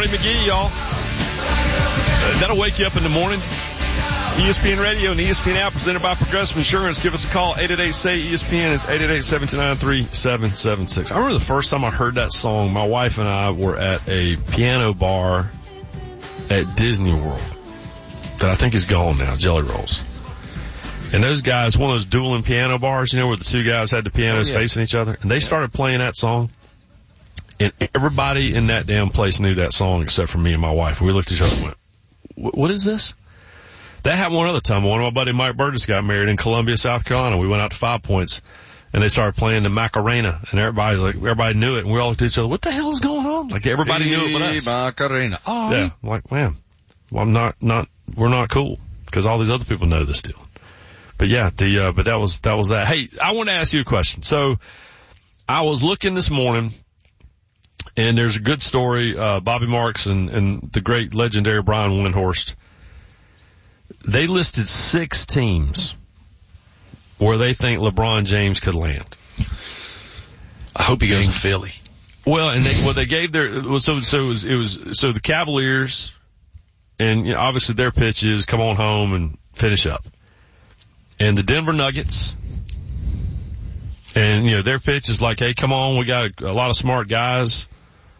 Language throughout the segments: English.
Marty McGee, y'all. That'll wake you up in the morning. ESPN Radio and the ESPN app presented by Progressive Insurance. Give us a call, 888-SAY-ESPN. It's 888-729-3776. I remember the first time I heard that song, my wife and I were at a piano bar at Disney World that I think is gone now, Jelly Rolls. And those guys, one of those dueling piano bars, you know, where the two guys had the pianos facing each other, and they started playing that song. And everybody in that damn place knew that song except for me and my wife. We looked at each other and went, what is this? That happened one other time. One of my buddy Mike Burgess got married in Columbia, South Carolina. We went out to 5 Points and they started playing the Macarena, and everybody knew it, and we all looked at each other, what the hell is going on? Like everybody knew it but us. Macarena. Oh. Yeah. I'm like, man, well, we're not cool because all these other people know this deal. But yeah, but that was that. Hey, I want to ask you a question. So I was looking this morning, and there's a good story, Bobby Marks and the great legendary Brian Windhorst. They listed 6 teams where they think LeBron James could land. I hope he goes to Philly. Well, and they gave so the Cavaliers, and you know, obviously their pitch is come on home and finish up. And the Denver Nuggets, and you know, their pitch is like, hey, come on, we got a lot of smart guys.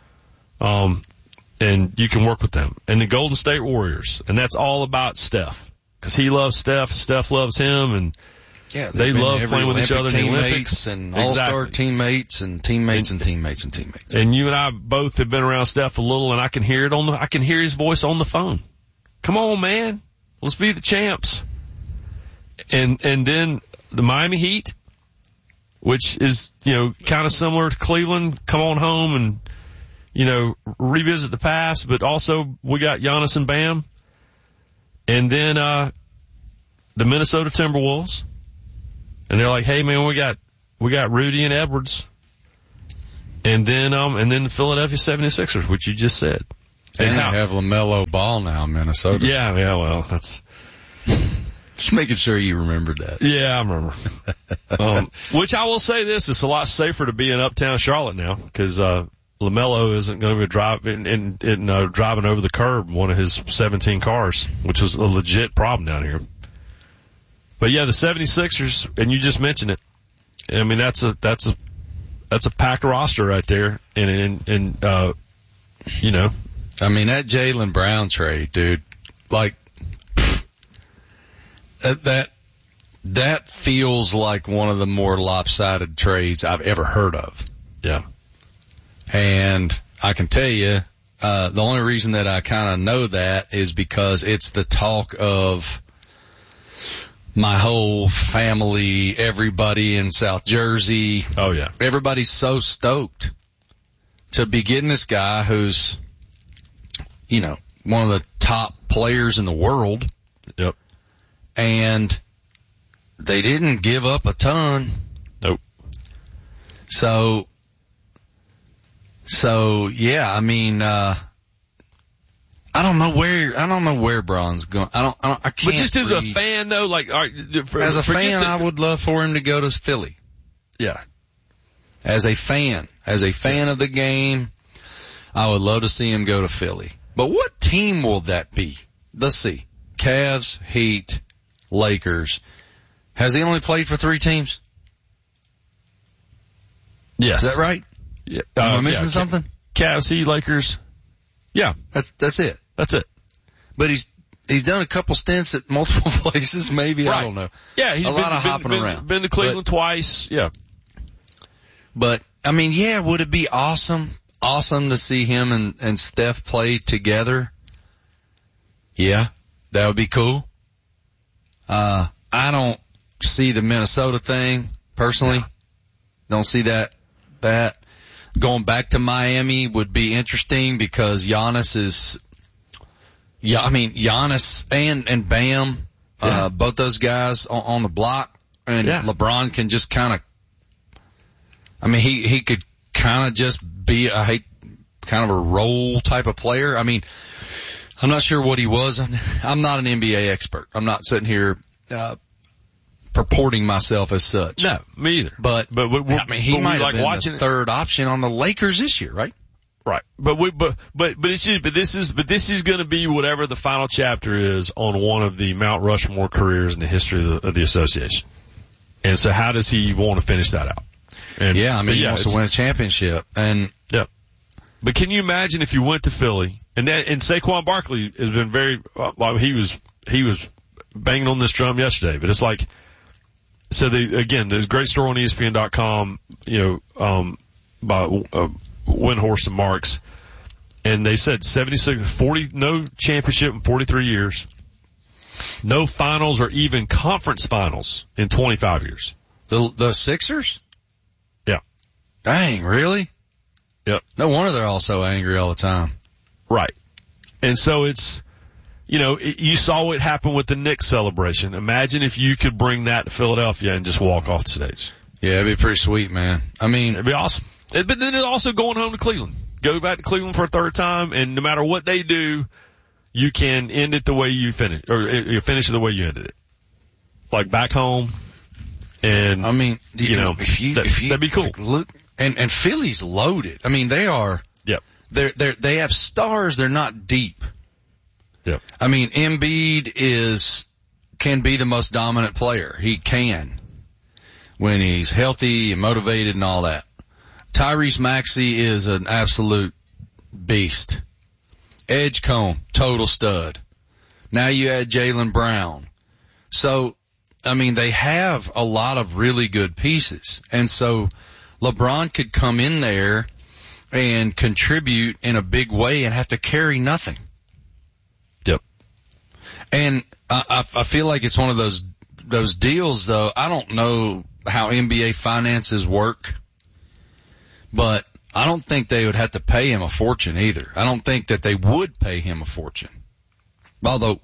And you can work with them. And the Golden State Warriors, and that's all about Steph. Cause he loves Steph, Steph loves him, and yeah, they love playing with each other in the Olympics. And all-star teammates and teammates and teammates and teammates. And you and I both have been around Steph a little, and I can hear his voice on the phone. Come on, man. Let's be the champs. And then the Miami Heat, which is, you know, kind of similar to Cleveland, come on home and, you know, revisit the past, but also we got Giannis and Bam. And then, the Minnesota Timberwolves. And they're like, hey man, we got Rudy and Edwards. And then the Philadelphia 76ers, which you just said. And they have LaMelo Ball now in Minnesota. Yeah, well, that's. Just making sure you remembered that. Yeah, I remember. Which I will say this, it's a lot safer to be in uptown Charlotte now, because, LaMelo isn't going to be driving over the curb one of his 17 cars, which was a legit problem down here. But yeah, the 76ers, and you just mentioned it. I mean, that's a packed roster right there. And you know. I mean, that Jaylen Brown trade, dude, like, that feels like one of the more lopsided trades I've ever heard of. Yeah. And I can tell you, the only reason that I kind of know that is because it's the talk of my whole family, everybody in South Jersey. Oh yeah. Everybody's so stoked to be getting this guy who's, you know, one of the top players in the world. Yep. And they didn't give up a ton. Nope. So yeah, I mean, I don't know where Bron's going. I can't. But just as a fan though, like, all right, as a fan, I would love for him to go to Philly. Yeah. As a fan of the game, I would love to see him go to Philly. But what team will that be? Let's see. Cavs, Heat, Lakers. Has he only played for 3 teams? Yes. Is that right? Yeah. Am I missing something? Cavs, Heat, Lakers. Yeah. That's it. That's it. But he's done a couple stints at multiple places, maybe. Right. I don't know. Yeah, he's a lot of hopping around. Been to Cleveland twice. Yeah. But I mean, yeah, would it be awesome to see him and Steph play together? Yeah, that would be cool. I don't see the Minnesota thing personally. Yeah. Don't see that. Going back to Miami would be interesting because Giannis and Bam, both those guys on the block, and LeBron can just kind of, I mean, he could kind of just be kind of a role type of player. I mean, I'm not sure what he was. I'm not an NBA expert. I'm not sitting here, purporting myself as such. No, me either. But I mean, he might have been watching the third option on the Lakers this year, right? Right. But this is going to be whatever the final chapter is on one of the Mount Rushmore careers in the history of the association. And so how does he want to finish that out? And, he wants to win a championship. And yeah. But can you imagine if you went to Philly and Saquon Barkley has been very, he was banging on this drum yesterday, but it's like, so there's a great story on ESPN.com, by, Windhorst and Marks, and they said 40, no championship in 43 years, no finals or even conference finals in 25 years. The Sixers? Yeah. Dang, really? Yep. No wonder they're all so angry all the time. Right. And so it's, you saw what happened with the Knicks celebration. Imagine if you could bring that to Philadelphia and just walk off the stage. Yeah, it'd be pretty sweet, man. I mean, it'd be awesome. But then it's also going home to Cleveland. Go back to Cleveland for a third time, and no matter what they do, you can end it the way you finish, or you finish it the way you ended it. Like back home, and I mean, that'd be cool. Look, and Philly's loaded. I mean, they are. Yep. They have stars. They're not deep. Yep. I mean, Embiid can be the most dominant player. He can. When he's healthy and motivated and all that. Tyrese Maxey is an absolute beast. Edgecombe, total stud. Now you add Jaylen Brown. So, I mean, they have a lot of really good pieces. And so LeBron could come in there and contribute in a big way and have to carry nothing. Yep. And I feel like it's one of those deals, though. I don't know how NBA finances work, but I don't think they would have to pay him a fortune either. I don't think that they would pay him a fortune. Although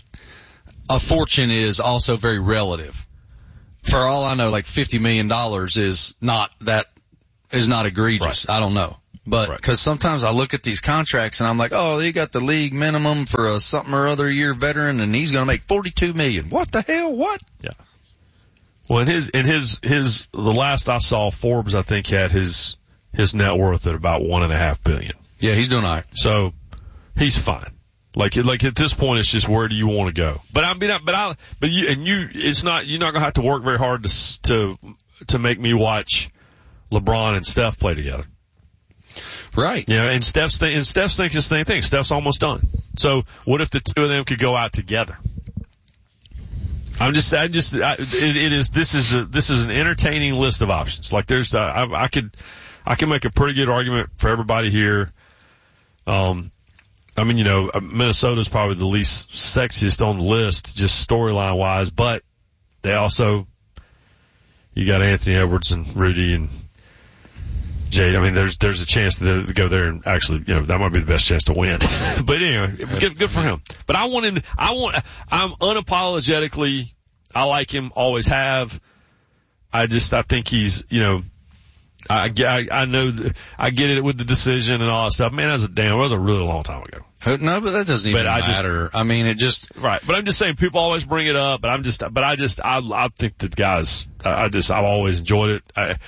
a fortune is also very relative. For all I know, like $50 million is not egregious. Right. I don't know. But because sometimes I look at these contracts and I'm like, oh, they got the league minimum for a something or other year veteran and he's going to make $42 million. What the hell? What? Yeah. Well, the last I saw, Forbes, I think, had his net worth at about $1.5 billion. Yeah, he's doing all right. So he's fine. Like at this point, it's just where do you want to go? You're not gonna have to work very hard to make me watch LeBron and Steph play together. Right. And Steph thinks the same thing. Steph's almost done. So what if the two of them could go out together? This is an entertaining list of options. Like I can make a pretty good argument for everybody here. Minnesota's probably the least sexiest on the list, just storyline wise, but they also, you got Anthony Edwards and Rudy and Jay. I mean, there's a chance to go there and actually, that might be the best chance to win. But anyway, good for him. But I'm unapologetically, I like him, always have. I think he's, I know, I get it with the decision and all that stuff. Man, it was a really long time ago. No, but that doesn't even matter. Right. But I'm just saying people always bring it up, I think the guys, I've always enjoyed it.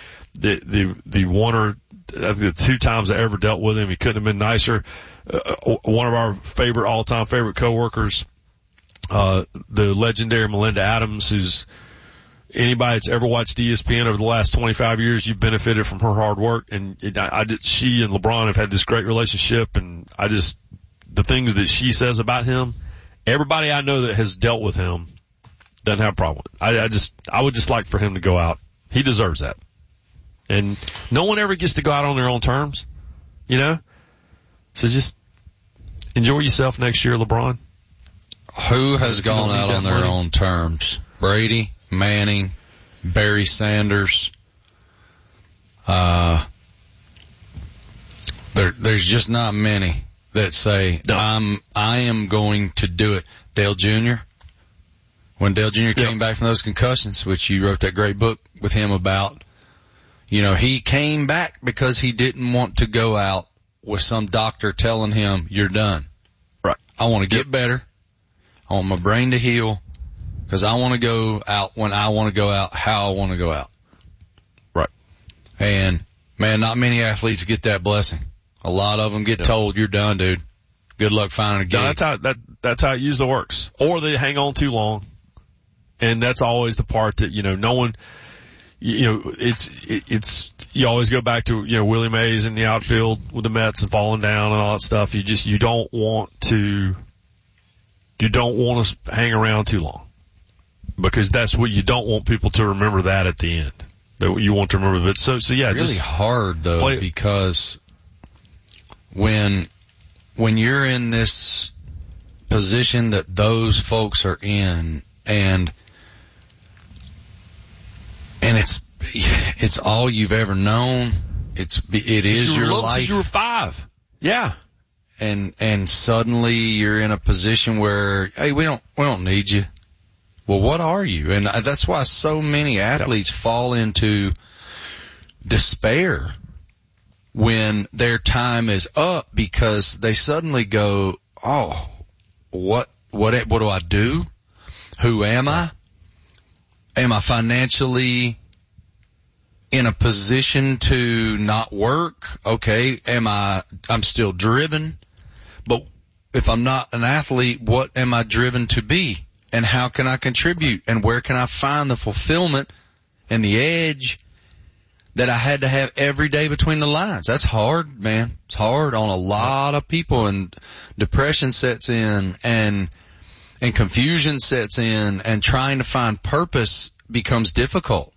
The two times I ever dealt with him, he couldn't have been nicer. One of our all-time favorite coworkers, the legendary Melinda Adams, who's anybody that's ever watched ESPN over the last 25 years, you've benefited from her hard work. And she and LeBron have had this great relationship, and the things that she says about him, everybody I know that has dealt with him doesn't have a problem with it. I would just like for him to go out. He deserves that. And no one ever gets to go out on their own terms, So just enjoy yourself next year, LeBron. Who has gone out on their own terms? Brady, Manning, Barry Sanders. There's just not many that say, no. I am going to do it. Dale Jr., when Dale Jr. came back from those concussions, which you wrote that great book with him about, he came back because he didn't want to go out with some doctor telling him, you're done. Right. I want to get better. I want my brain to heal because I want to go out when I want to go out, how I want to go out. Right. And, man, not many athletes get that blessing. A lot of them get told, you're done, dude. Good luck finding a gig. No, that's how it usually works. Or they hang on too long. And that's always the part that, no one, it's, you always go back to, Willie Mays in the outfield with the Mets and falling down and all that stuff. You don't want to hang around too long. Because that's what you don't want people to remember that at the end. That you want to remember it. So yeah. It's really hard though, because when you're in this position that those folks are in, and it's all you've ever known. It is your life. Since you were 5. Yeah. And suddenly you're in a position where, hey, we don't need you. Well, what are you? And that's why so many athletes fall into despair when their time is up, because they suddenly go, oh, what do I do? Who am I? Am I financially in a position to not work? Okay. I'm still driven, but if I'm not an athlete, what am I driven to be? And how can I contribute? And where can I find the fulfillment and the edge that I had to have every day between the lines? That's hard, man. It's hard on a lot of people, and depression sets in, and confusion sets in, and trying to find purpose becomes difficult.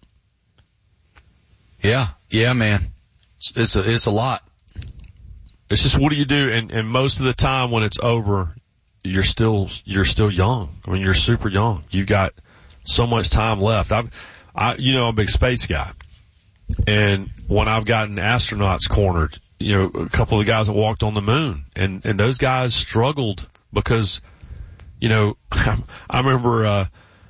Yeah, man. It's a lot. It's just, what do you do? And most of the time when it's over, you're still young. I mean, you're super young. You've got so much time left. I'm a big space guy. And when I've gotten astronauts cornered, a couple of the guys that walked on the moon, and those guys struggled because, I remember,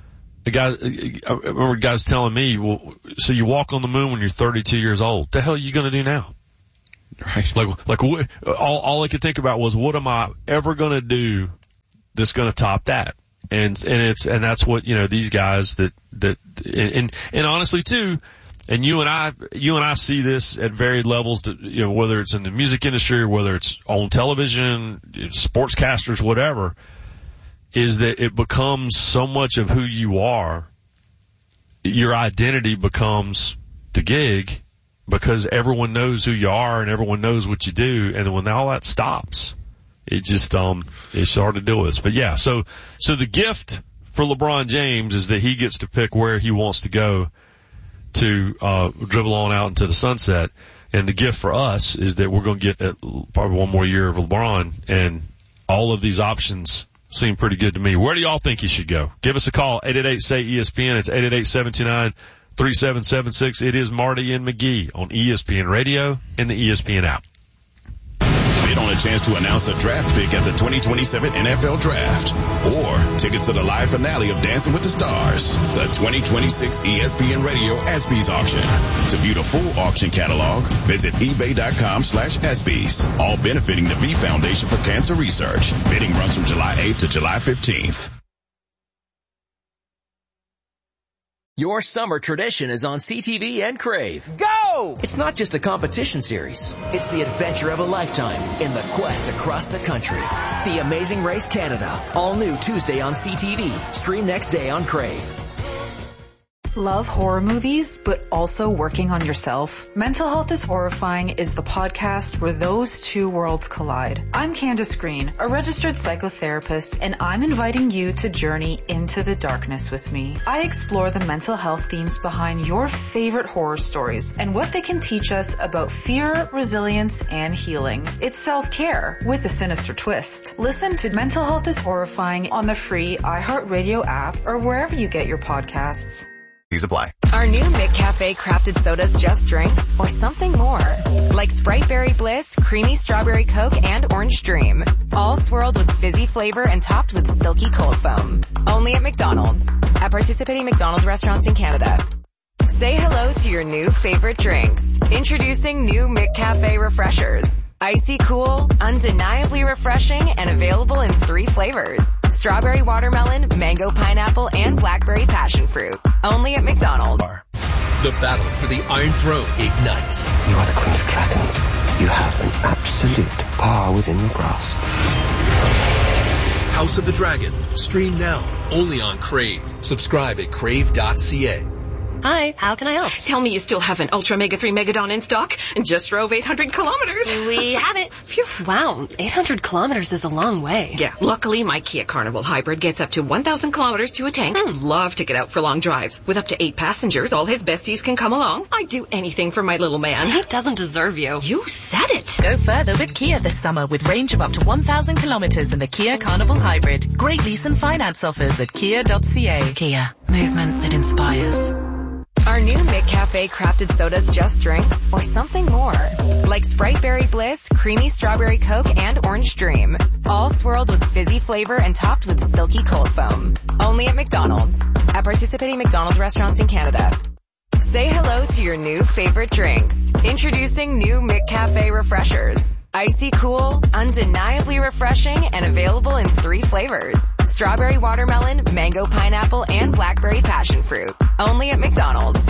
guys telling me, well, so you walk on the moon when you're 32 years old. The hell are you going to do now? Right. Like all I could think about was, what am I ever going to do that's going to top that? And that's what, these guys and honestly too, and you and I see this at varied levels, whether it's in the music industry or whether it's on television, sportscasters, whatever, is that it becomes so much of who you are. Your identity becomes the gig, because everyone knows who you are and everyone knows what you do. And when all that stops, it just, it's hard to deal with. But yeah, so the gift for LeBron James is that he gets to pick where he wants to go to, dribble on out into the sunset. And the gift for us is that we're going to get probably one more year of LeBron, and all of these options seem pretty good to me. Where do y'all think he should go? Give us a call, 888-SAY-ESPN. It's 888-729-3776. It is Marty and McGee on ESPN Radio and the ESPN app. Bid on a chance to announce a draft pick at the 2027 NFL Draft, or tickets to the live finale of Dancing with the Stars, the 2026 ESPN Radio ESPYs auction. To view the full auction catalog, visit ebay.com/ESPYs. All benefiting the V Foundation for Cancer Research. Bidding runs from July 8th to July 15th. Your summer tradition is on CTV and Crave. Go! It's not just a competition series. It's the adventure of a lifetime in the quest across the country. The Amazing Race Canada. All new Tuesday on CTV. Stream next day on Crave. Love horror movies, but also working on yourself? Mental Health is Horrifying is the podcast where those two worlds collide. I'm Candace Green, a registered psychotherapist, and I'm inviting you to journey into the darkness with me. I explore the mental health themes behind your favorite horror stories and what they can teach us about fear, resilience, and healing. It's self-care with a sinister twist. Listen to Mental Health is Horrifying on the free iHeartRadio app or wherever you get your podcasts. Apply. Our new McCafe crafted sodas just drinks or something more. Like Sprite Berry Bliss, Creamy Strawberry Coke, and Orange Dream. All swirled with fizzy flavor and topped with silky cold foam. Only at McDonald's. At participating McDonald's restaurants in Canada. Say hello to your new favorite drinks. Introducing new McCafe Refreshers. Icy cool, undeniably refreshing, and available in 3 flavors. Strawberry watermelon, mango pineapple, and blackberry passion fruit. Only at McDonald's. The battle for the Iron Throne ignites. You are the Queen of Dragons. You have an absolute power within your grasp. House of the Dragon. Stream now. Only on Crave. Subscribe at crave.ca. Hi, how can I help? Tell me you still have an Ultra Mega 3 Megadon in stock and just drove 800 kilometers. We have it. Phew. Wow, 800 kilometers is a long way. Yeah, luckily my Kia Carnival Hybrid gets up to 1,000 kilometers to a tank. Love to get out for long drives. With up to 8 passengers, all his besties can come along. I'd do anything for my little man. He doesn't deserve you. You said it. Go further with Kia this summer with range of up to 1,000 kilometers in the Kia Carnival Hybrid. Great lease and finance offers at kia.ca. Kia, movement that inspires. Are new McCafe crafted sodas just drinks or something more? Like Sprite Berry Bliss, Creamy Strawberry Coke, and Orange Dream. All swirled with fizzy flavor and topped with silky cold foam. Only at McDonald's. At participating McDonald's restaurants in Canada. Say hello to your new favorite drinks. Introducing new McCafe Refreshers. Icy cool, undeniably refreshing, and available in 3 flavors. Strawberry watermelon, mango pineapple, and blackberry passion fruit. Only at McDonald's.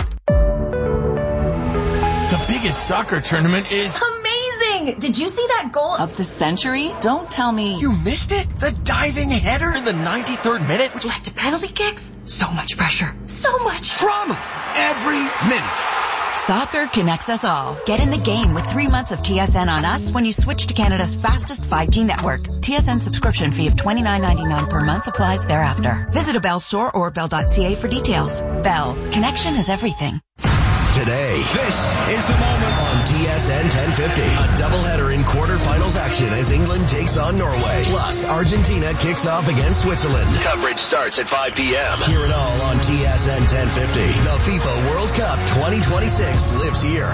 The biggest soccer tournament is amazing! Did you see that goal of the century? Don't tell me you missed it? The diving header in the 93rd minute, which led to penalty kicks? So much pressure. So much drama. Every minute. Soccer connects us all. Get in the game with 3 months of TSN on us when you switch to Canada's fastest 5G network. TSN subscription fee of $29.99 per month applies thereafter. Visit a Bell store or bell.ca for details. Bell. Connection is everything. Today, this is the moment on TSN 1050. A doubleheader in quarterfinals action as England takes on Norway. Plus, Argentina kicks off against Switzerland. Coverage starts at 5 p.m. Hear it all on TSN 1050. The FIFA World Cup 2026 lives here.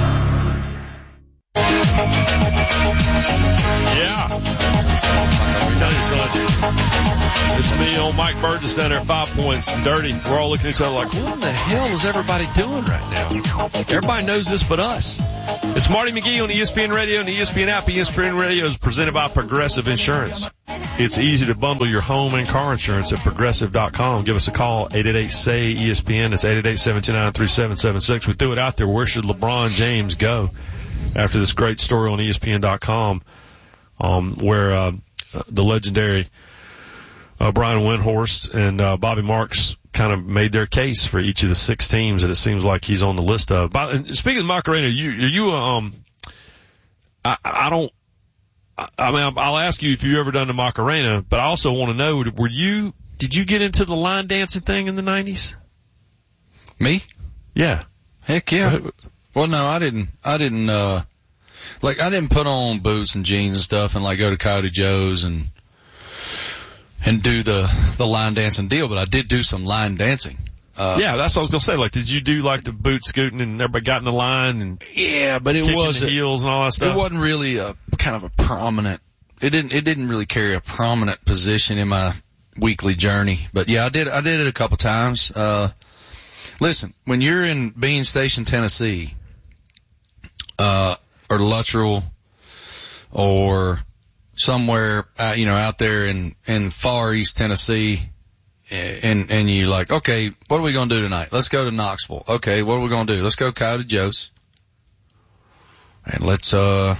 Yeah. Let me tell you something. It's me on Mike Burgess down there, 5 points and dirty. We're all looking at each other like, what in the hell is everybody doing right now? Everybody knows this but us. It's Marty McGee on ESPN Radio and the ESPN app. ESPN Radio is presented by Progressive Insurance. It's easy to bundle your home and car insurance at Progressive.com. Give us a call, 888-SAY-ESPN. It's 888-729-3776. We threw it out there. Where should LeBron James go? After this great story on ESPN.com, where the legendary Brian Windhorst and Bobby Marks kind of made their case for each of the 6 teams that it seems like he's on the list of. Speaking of Macarena, I'll ask you if you've ever done the Macarena, but I also want to know, did you get into the line dancing thing in the 90s? Me? Yeah. Heck yeah. Well, no, I didn't, I didn't put on boots and jeans and stuff and like go to Coyote Joe's and do the line dancing deal, but I did do some line dancing. Yeah, that's what I was gonna say. Like, did you do like the boot scooting and everybody got in the line and yeah, but it was the heels and all that stuff? It wasn't really a kind of a prominent, it didn't really carry a prominent position in my weekly journey, but yeah, I did it a couple times. Listen, when you're in Bean Station, Tennessee, or Luttrell, or somewhere, out there in far East Tennessee, and you're like, okay, what are we gonna do tonight? Let's go to Knoxville. Okay, what are we gonna do? Let's go Coyote Joe's. And let's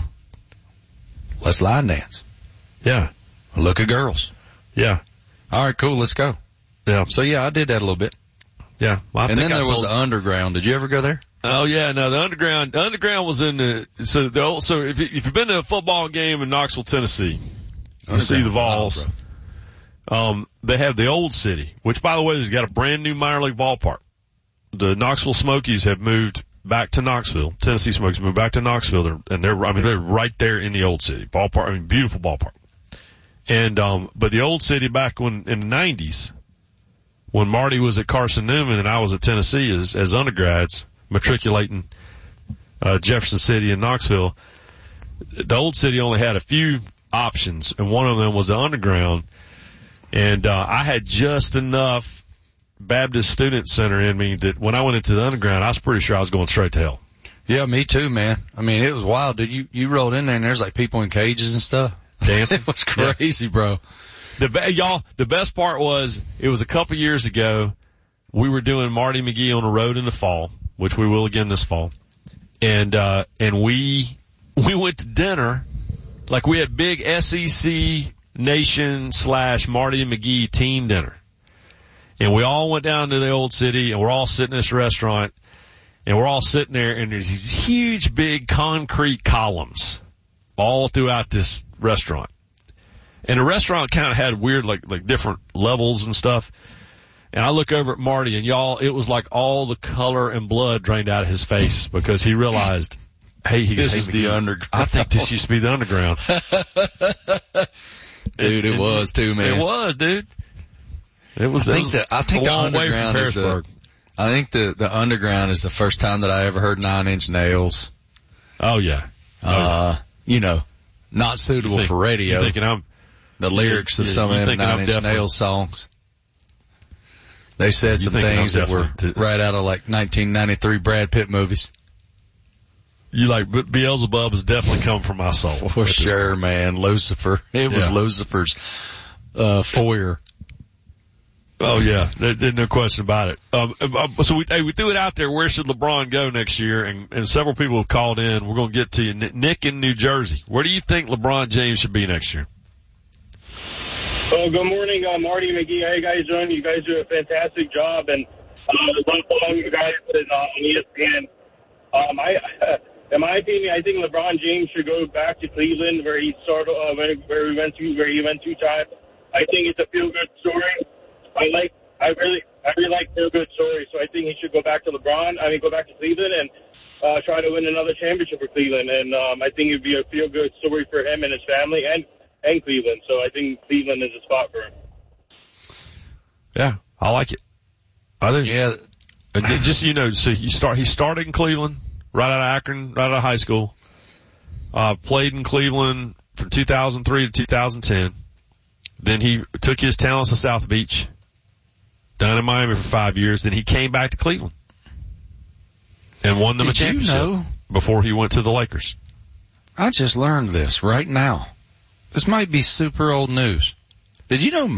line dance. Yeah. Look at girls. Yeah. All right, cool, let's go. Yeah. So yeah, I did that a little bit. Yeah. Well, and then there was the Underground. Did you ever go there? Oh yeah, no, the Underground was in so if you've been to a football game in Knoxville, Tennessee, you see the Vols. They have the Old City, which by the way, has got a brand new minor league ballpark. The Knoxville Smokies have moved back to Knoxville. Tennessee Smokies moved back to Knoxville, they're right there in the Old City ballpark. Beautiful ballpark. And but the Old City back in the 90s, when Marty was at Carson Newman and I was at Tennessee as undergrads, matriculating Jefferson City and Knoxville, the Old City only had a few options, and one of them was the Underground. And I had just enough Baptist Student Center in me that when I went into the Underground, I was pretty sure I was going straight to hell. Yeah, me too, man. I mean, it was wild, dude. You rolled in there and there's like people in cages and stuff. Dancing. It was crazy, yeah. Bro. The best part was, it was a couple years ago, we were doing Marty McGee on the road in the fall. which we will again this fall. And we went to dinner, like we had big SEC Nation / Marty and McGee team dinner. And we all went down to the old city, and we're all sitting in this restaurant, and we're all sitting there, and there's these huge, big concrete columns all throughout this restaurant. And the restaurant kind of had weird, like different levels and stuff. And I look over at Marty, and y'all, it was like all the color and blood drained out of his face because he realized, hey, this is the underground. I think this used to be the underground. Dude, it was too, man. It was, dude. It was. I think the underground is I think the underground is the first time that I ever heard 9 Inch Nails. Oh yeah. You know, not suitable for radio. You thinking the lyrics of some of the 9 Inch Nails songs. They said some things that were right out of like 1993 Brad Pitt movies. You like Beelzebub has definitely come from my soul. For sure, man. Lucifer. It was Lucifer's foyer. Oh yeah, there's no question about it. So we threw it out there. Where should LeBron go next year? And several people have called in. We're going to get to you. Nick in New Jersey. Where do you think LeBron James should be next year? Well, good morning, Marty McGee. How you guys doing? You guys do a fantastic job, and love following you guys on ESPN. In my opinion, I think LeBron James should go back to Cleveland, where he started, where he went 2 times. I think it's a feel-good story. I really like feel-good stories, so I think he should go back to Cleveland and try to win another championship for Cleveland. And I think it'd be a feel-good story for him and his family and Cleveland. So I think Cleveland is a spot for him. Yeah, I like it. I think, just, so he started in Cleveland, right out of Akron, right out of high school, played in Cleveland from 2003 to 2010. Then he took his talents to South Beach, down in Miami for 5 years. Then he came back to Cleveland and won them a championship before he went to the Lakers. I just learned this right now. This might be super old news. Did you know